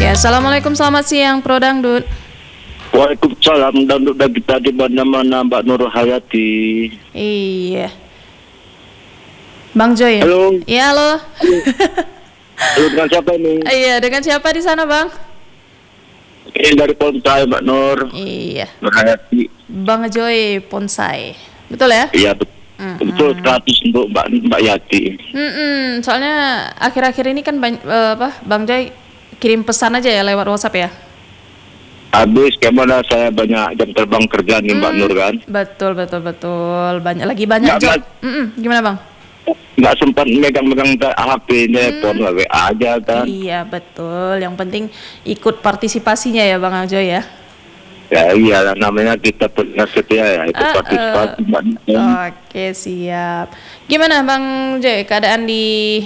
Assalamualaikum, selamat siang Pro Dangdut. Waalaikumsalam. Dan udah kita di mana-mana Mbak Nur Hayati. Iya, Bang Joy. Halo. Iya, halo. Halo, dengan siapa ini? Iya, dengan siapa di sana, Bang? Ini dari Ponsai Mbak Nur. Iya, Nur Hayati. Bang Joy Ponsai. Betul ya? Iya betul 100 untuk Mbak Yati. Soalnya akhir-akhir ini kan Bang Joy kirim pesan aja ya lewat WhatsApp ya. Habis gimana saya banyak jam terbang kerja nih Mbak Nur kan. Betul. Banyak Nggak, job. Gimana, Bang? Nggak sempat megang-megang HP, telepon WA aja kan. Iya, betul. Yang penting ikut partisipasinya ya, Bang Joy ya. Ya iyalah, namanya kita pernah setia ya, itu partisipasi Mbak Nur. Oke, siap. Gimana Bang Joy keadaan di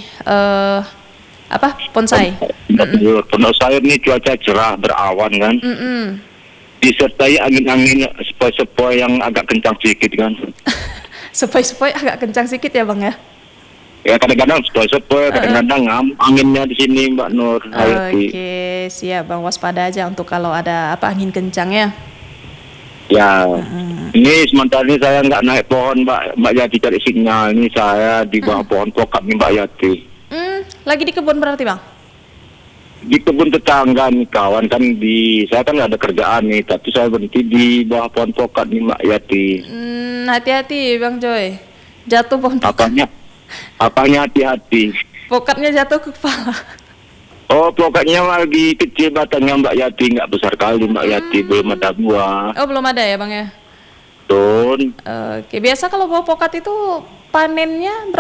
Ponsai? Pondok Sayur ini cuaca cerah berawan kan. Disertai angin-angin sepoi-sepoi yang agak kencang sedikit kan. Sepoi-sepoi agak kencang sedikit ya Bang ya? Ya kadang-kadang sepoi-sepoi, kadang-kadang anginnya di sini Mbak Nur. Oke, siap Bang, waspada aja untuk kalau ada angin kencang ya. Ya, ini sementara ini saya nggak naik pohon Mbak Yati cari sinyal. Ini saya di bawah pohon pokat nih Mbak Yati. Lagi di kebun berarti Bang? Di kebun tetangga nih kawan kan, saya kan nggak ada kerjaan nih, tapi saya berhenti di bawah pohon pokat nih Mbak Yati. Hati-hati Bang Joy, jatuh pohon pokat. Apanya hati-hati? Pokatnya jatuh ke kepala. Oh, pokoknya lagi kecil batangnya Mbak Yati, nggak besar kali Mbak Yati, belum ada buah. Oh, belum ada ya Bang ya? Betul. Oke, biasa kalau buah pokat itu panennya